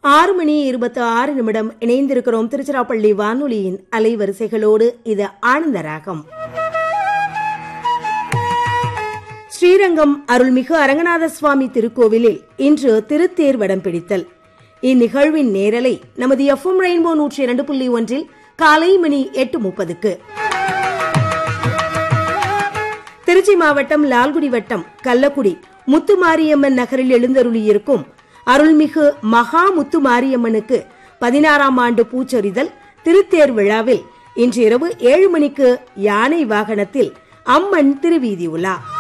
6:26 இணைந்திருக்கிறோம் திருச்சிராப்பள்ளி வானொலியின் அலைவரிசைகளோடு. இது ஆனந்தராகம். ஸ்ரீரங்கம் அருள்மிகு அரங்கநாத சுவாமி திருக்கோவிலில் இன்று திருத்தேர் வடம் பிடித்தல். இந்நிகழ்வின் நேரலை நமது FM ரெயின்போ 102.1 காலை மணி 8:30க்கு. திருச்சி மாவட்டம் லால்குடி வட்டம் கள்ளக்குடி முத்துமாரியம்மன் நகரில் எழுந்தருளியிருக்கும் அருள்மிகு மகா முத்துமாரியம்மனுக்கு 16ஆம் ஆண்டு பூச்சொரிதல் திருத்தேர் விழாவில் இன்று இரவு 7 மணிக்கு யானை வாகனத்தில் அம்மன் திருவீதி உலா.